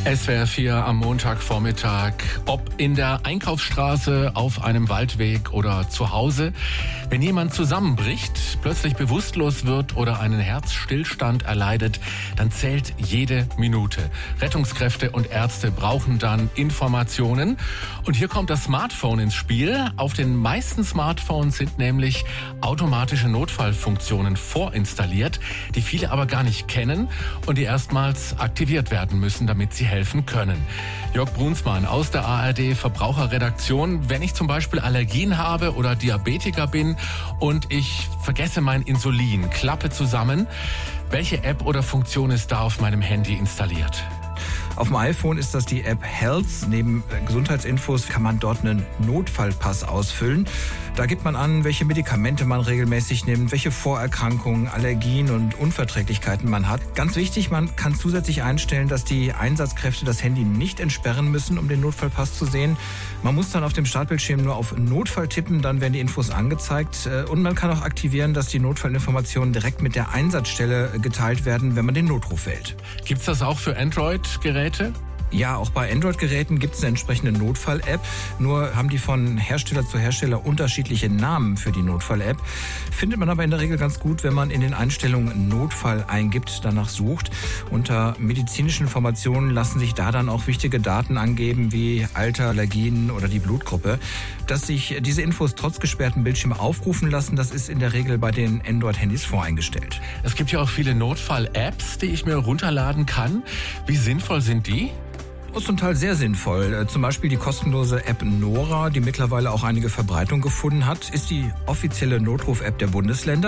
SWR 4 am Montagvormittag. Ob in der Einkaufsstraße, auf einem Waldweg oder zu Hause. Wenn jemand zusammenbricht, plötzlich bewusstlos wird oder einen Herzstillstand erleidet, dann zählt jede Minute. Rettungskräfte und Ärzte brauchen dann Informationen. Und hier kommt das Smartphone ins Spiel. Auf den meisten Smartphones sind nämlich automatische Notfallfunktionen vorinstalliert, die viele aber gar nicht kennen und die erstmals aktiviert werden müssen, damit sie helfen können. Jörg Brunsmann aus der ARD Verbraucherredaktion. Wenn ich zum Beispiel Allergien habe oder Diabetiker bin und ich vergesse mein Insulin, klappe zusammen, welche App oder Funktion ist da auf meinem Handy installiert? Auf dem iPhone ist das die App Health. Neben Gesundheitsinfos kann man dort einen Notfallpass ausfüllen. Da gibt man an, welche Medikamente man regelmäßig nimmt, welche Vorerkrankungen, Allergien und Unverträglichkeiten man hat. Ganz wichtig, man kann zusätzlich einstellen, dass die Einsatzkräfte das Handy nicht entsperren müssen, um den Notfallpass zu sehen. Man muss dann auf dem Startbildschirm nur auf Notfall tippen, dann werden die Infos angezeigt. Und man kann auch aktivieren, dass die Notfallinformationen direkt mit der Einsatzstelle geteilt werden, wenn man den Notruf wählt. Gibt's das auch für Android-Geräte? Ja, auch bei Android-Geräten gibt es eine entsprechende Notfall-App. Nur haben die von Hersteller zu Hersteller unterschiedliche Namen für die Notfall-App. Findet man aber in der Regel ganz gut, wenn man in den Einstellungen Notfall eingibt, danach sucht. Unter medizinischen Informationen lassen sich da dann auch wichtige Daten angeben, wie Alter, Allergien oder die Blutgruppe. Dass sich diese Infos trotz gesperrten Bildschirm aufrufen lassen, das ist in der Regel bei den Android-Handys voreingestellt. Es gibt ja auch viele Notfall-Apps, die ich mir runterladen kann. Wie sinnvoll sind die? Zum Teil sehr sinnvoll. Zum Beispiel die kostenlose App Nora, die mittlerweile auch einige Verbreitung gefunden hat, ist die offizielle Notruf-App der Bundesländer.